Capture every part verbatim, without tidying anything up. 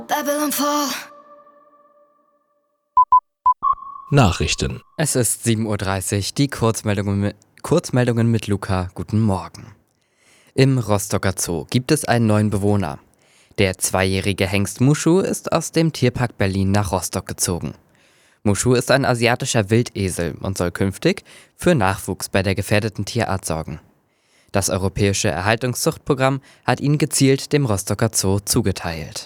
Babylon Fall. Nachrichten. Es ist sieben Uhr dreißig, die Kurzmeldungen mit, Kurzmeldungen mit Luca. Guten Morgen. Im Rostocker Zoo gibt es einen neuen Bewohner. Der zweijährige Hengst Mushu ist aus dem Tierpark Berlin nach Rostock gezogen. Mushu ist ein asiatischer Wildesel und soll künftig für Nachwuchs bei der gefährdeten Tierart sorgen. Das europäische Erhaltungszuchtprogramm hat ihn gezielt dem Rostocker Zoo zugeteilt.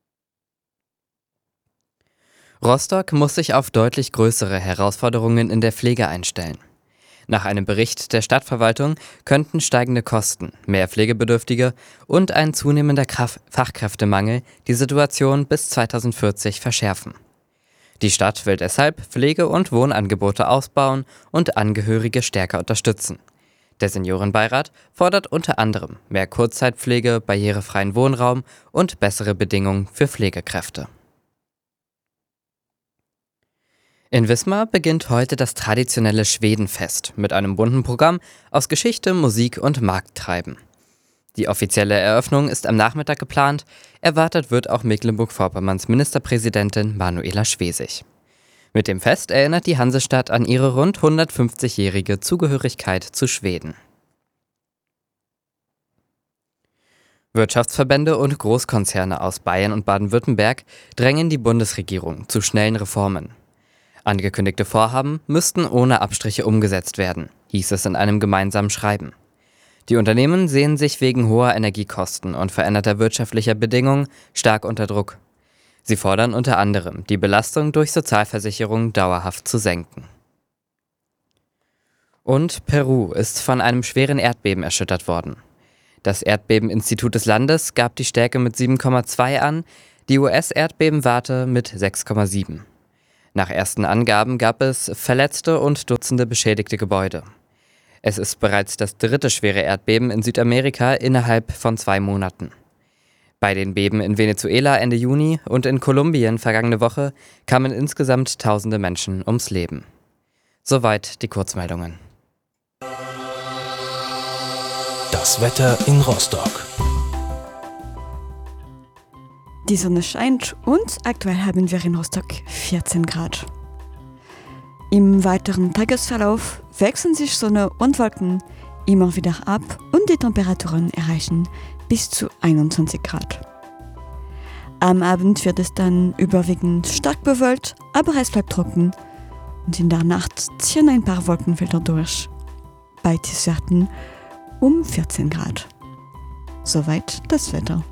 Rostock muss sich auf deutlich größere Herausforderungen in der Pflege einstellen. Nach einem Bericht der Stadtverwaltung könnten steigende Kosten, mehr Pflegebedürftige und ein zunehmender Kraft- Fachkräftemangel die Situation bis zweitausendvierzig verschärfen. Die Stadt will deshalb Pflege- und Wohnangebote ausbauen und Angehörige stärker unterstützen. Der Seniorenbeirat fordert unter anderem mehr Kurzzeitpflege, barrierefreien Wohnraum und bessere Bedingungen für Pflegekräfte. In Wismar beginnt heute das traditionelle Schwedenfest mit einem bunten Programm aus Geschichte, Musik und Markttreiben. Die offizielle Eröffnung ist am Nachmittag geplant. Erwartet wird auch Mecklenburg-Vorpommerns Ministerpräsidentin Manuela Schwesig. Mit dem Fest erinnert die Hansestadt an ihre rund hundertfünfzigjährige Zugehörigkeit zu Schweden. Wirtschaftsverbände und Großkonzerne aus Bayern und Baden-Württemberg drängen die Bundesregierung zu schnellen Reformen. Angekündigte Vorhaben müssten ohne Abstriche umgesetzt werden, hieß es in einem gemeinsamen Schreiben. Die Unternehmen sehen sich wegen hoher Energiekosten und veränderter wirtschaftlicher Bedingungen stark unter Druck. Sie fordern unter anderem, die Belastung durch Sozialversicherungen dauerhaft zu senken. Und Peru ist von einem schweren Erdbeben erschüttert worden. Das Erdbebeninstitut des Landes gab die Stärke mit sieben Komma zwei an, die U S-Erdbebenwarte mit sechs Komma sieben. Nach ersten Angaben gab es Verletzte und Dutzende beschädigte Gebäude. Es ist bereits das dritte schwere Erdbeben in Südamerika innerhalb von zwei Monaten. Bei den Beben in Venezuela Ende Juni und in Kolumbien vergangene Woche kamen insgesamt tausende Menschen ums Leben. Soweit die Kurzmeldungen. Das Wetter in Rostock. Die Sonne scheint und aktuell haben wir in Rostock vierzehn Grad. Im weiteren Tagesverlauf wechseln sich Sonne und Wolken immer wieder ab und die Temperaturen erreichen bis zu einundzwanzig Grad. Am Abend wird es dann überwiegend stark bewölkt, aber es bleibt trocken und in der Nacht ziehen ein paar Wolkenfelder durch. Bei Tiefstwerten um vierzehn Grad. Soweit das Wetter.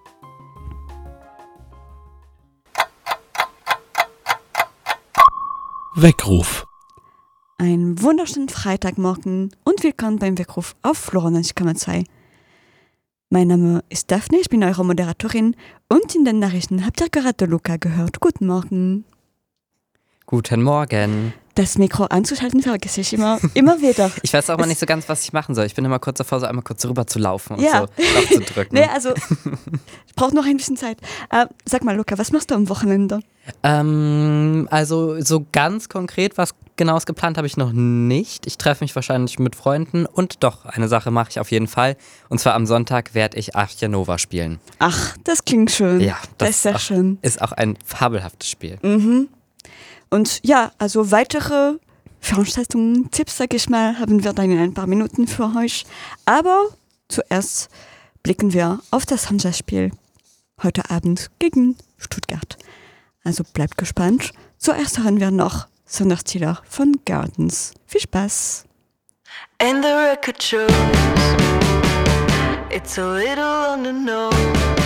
Weckruf. Ein wunderschönen Freitagmorgen und willkommen beim Weckruf auf Flora neunzig Komma zwei. Mein Name ist Daphne, ich bin eure Moderatorin und in den Nachrichten habt ihr gerade Luca gehört. Guten Morgen. Guten Morgen. Das Mikro anzuschalten vergesse ich immer, immer wieder. Ich weiß auch mal Es- nicht so ganz, was ich machen soll. Ich bin immer kurz davor, so einmal kurz rüber zu laufen und Ja. so drauf zu drücken. Nee, also ich brauche noch ein bisschen Zeit. Äh, sag mal, Luca, was machst du am Wochenende? Ähm, also so ganz konkret, was genaues geplant habe ich noch nicht. Ich treffe mich wahrscheinlich mit Freunden und doch, eine Sache mache ich auf jeden Fall. Und zwar am Sonntag werde ich Arche Nova spielen. Ach, das klingt schön. Ja, das ist sehr auch, schön. ist auch ein fabelhaftes Spiel. Mhm. Und ja, also weitere Veranstaltungen, Tipps, sag ich mal, haben wir dann in ein paar Minuten für euch. Aber zuerst blicken wir auf das Hansa-Spiel heute Abend gegen Stuttgart. Also bleibt gespannt. Zuerst hören wir noch Sonderstiller von Gardens. Viel Spaß! And the record shows it's a little on the nose.